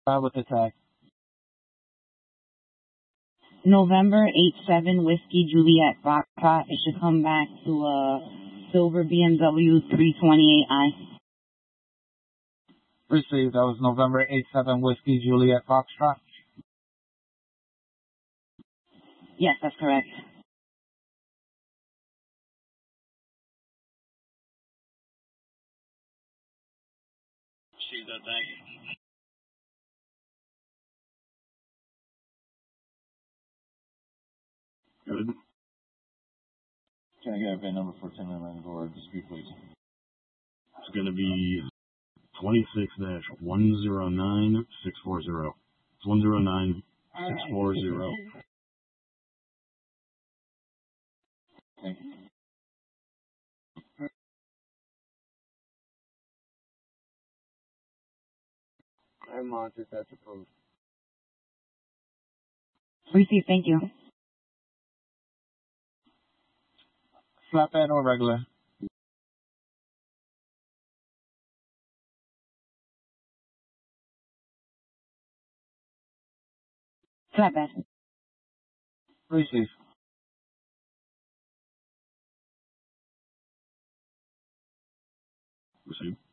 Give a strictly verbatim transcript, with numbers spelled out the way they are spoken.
Bravo to tax. November eight seven Whiskey Juliet Foxtrot. It should come back to a silver B M W three twenty-eight i. Received. That was November eight seven Whiskey Juliet Foxtrot. Yes, that's correct. Received that, thank you. Good. Can I get a V I N number for ten million or dispute, please? It's going to be twenty-six dash one zero nine six four zero. It's one zero nine six four zero. Thank you. I'm monitored. That's approved. Received, thank you. Flatbed or regular? Flatbed. Receive. Received.